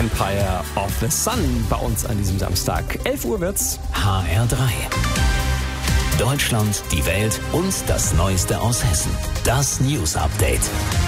Empire of the Sun bei uns an diesem Samstag. 11 Uhr wird's. HR3. Deutschland, die Welt und das Neueste aus Hessen. Das News Update.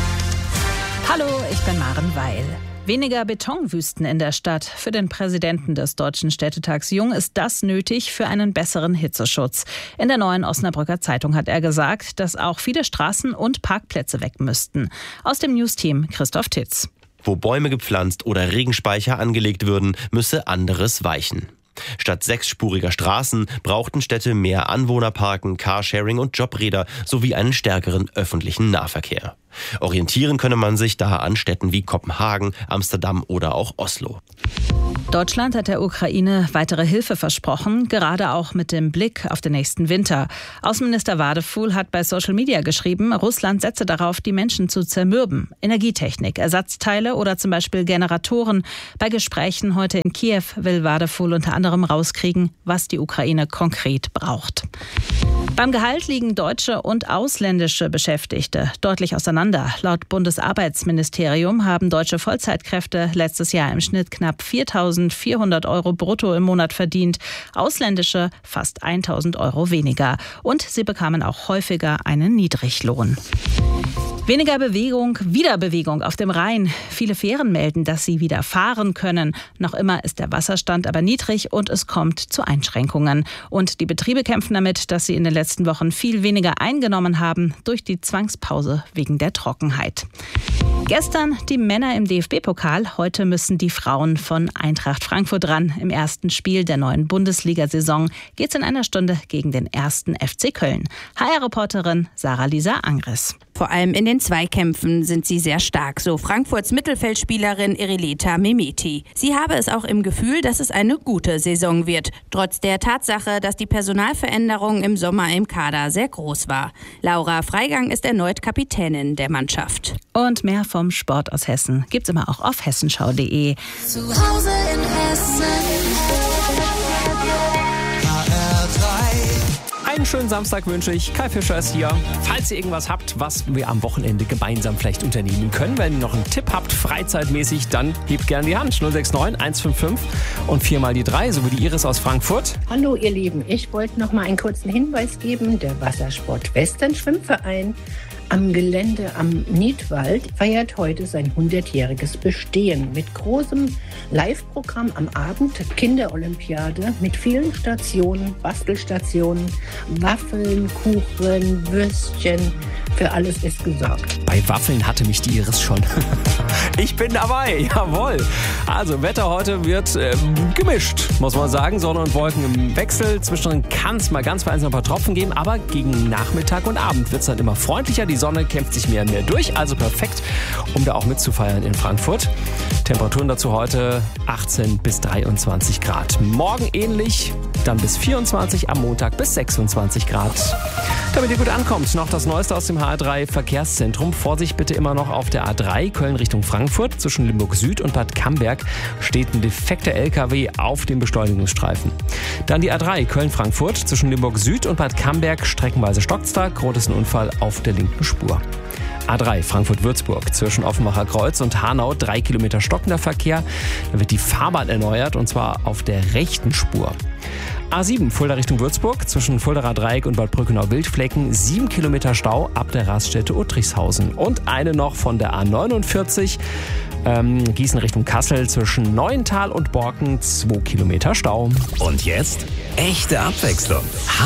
Hallo, ich bin Maren Weil. Weniger Betonwüsten in der Stadt. Für den Präsidenten des Deutschen Städtetags Jung ist das nötig für einen besseren Hitzeschutz. In der Neuen Osnabrücker Zeitung hat er gesagt, dass auch viele Straßen und Parkplätze weg müssten. Aus dem News-Team Christoph Titz. Wo Bäume gepflanzt oder Regenspeicher angelegt würden, müsse anderes weichen. Statt 6-spuriger Straßen brauchten Städte mehr Anwohnerparken, Carsharing und Jobräder sowie einen stärkeren öffentlichen Nahverkehr. Orientieren könne man sich da an Städten wie Kopenhagen, Amsterdam oder auch Oslo. Deutschland hat der Ukraine weitere Hilfe versprochen, gerade auch mit dem Blick auf den nächsten Winter. Außenminister Wadefuhl hat bei Social Media geschrieben, Russland setze darauf, die Menschen zu zermürben. Energietechnik, Ersatzteile oder zum Beispiel Generatoren. Bei Gesprächen heute in Kiew will Wadefuhl unter anderem rauskriegen, was die Ukraine konkret braucht. Beim Gehalt liegen deutsche und ausländische Beschäftigte deutlich auseinander. Laut Bundesarbeitsministerium haben deutsche Vollzeitkräfte letztes Jahr im Schnitt knapp 4.400 € brutto im Monat verdient, ausländische fast 1.000 € weniger. Und sie bekamen auch häufiger einen Niedriglohn. Weniger Bewegung, wieder Bewegung auf dem Rhein. Viele Fähren melden, dass sie wieder fahren können. Noch immer ist der Wasserstand aber niedrig und es kommt zu Einschränkungen. Und die Betriebe kämpfen damit, dass sie in den letzten Wochen viel weniger eingenommen haben durch die Zwangspause wegen der Trockenheit. Gestern die Männer im DFB-Pokal, heute müssen die Frauen von Eintracht Frankfurt ran. Im ersten Spiel der neuen Bundesliga-Saison geht's in einer Stunde gegen den 1. FC Köln. HR-Reporterin Sarah-Lisa Angres. Vor allem in den Zweikämpfen sind sie sehr stark, so Frankfurts Mittelfeldspielerin Irileta Mehmeti. Sie habe es auch im Gefühl, dass es eine gute Saison wird, trotz der Tatsache, dass die Personalveränderung im Sommer im Kader sehr groß war. Laura Freigang ist erneut Kapitänin der Mannschaft. Und mehr vom Sport aus Hessen gibt's immer auch auf hessenschau.de. Zu Hause in Hessen. Einen schönen Samstag wünsche ich. Kai Fischer ist hier. Falls ihr irgendwas habt, was wir am Wochenende gemeinsam vielleicht unternehmen können, wenn ihr noch einen Tipp habt, freizeitmäßig, dann gebt gerne die Hand. 069 155 und 4 mal die 3, so wie die Iris aus Frankfurt. Hallo ihr Lieben, ich wollte noch mal einen kurzen Hinweis geben. Der Wassersport Western Schwimmverein am Gelände am Niedwald feiert heute sein 100-jähriges Bestehen mit großem Live-Programm am Abend, Kinderolympiade mit vielen Stationen, Bastelstationen, Waffeln, Kuchen, Würstchen, für alles ist gesorgt. Bei Waffeln hatte mich die Iris schon. Ich bin dabei, jawohl. Also Wetter heute wird gemischt, muss man sagen. Sonne und Wolken im Wechsel. Zwischendrin kann es mal ganz vereinzelt ein paar Tropfen geben, aber gegen Nachmittag und Abend wird es dann immer freundlicher. Die Sonne kämpft sich mehr und mehr durch, also perfekt, um da auch mitzufeiern in Frankfurt. Temperaturen dazu heute 18 bis 23 Grad. Morgen ähnlich, dann bis 24, am Montag bis 26 Grad. Damit ihr gut ankommt, noch das Neueste aus dem HR3 Verkehrszentrum. Vorsicht bitte immer noch auf der A3 Köln Richtung Frankfurt. Zwischen Limburg Süd und Bad Camberg steht ein defekter LKW auf dem Beschleunigungsstreifen. Dann die A3 Köln-Frankfurt. Zwischen Limburg Süd und Bad Camberg streckenweise Stockster. Grund ist ein Unfall auf der linken Spur. A3 Frankfurt-Würzburg zwischen Offenbacher Kreuz und Hanau 3 Kilometer stockender Verkehr. Da wird die Fahrbahn erneuert und zwar auf der rechten Spur. A7 Fulda Richtung Würzburg zwischen Fuldaer Dreieck und Bad Brückenau-Wildflecken 7 Kilometer Stau ab der Raststätte Uttrichshausen. Und eine noch von der A49 Gießen Richtung Kassel zwischen Neuental und Borken 2 Kilometer Stau. Und jetzt echte Abwechslung.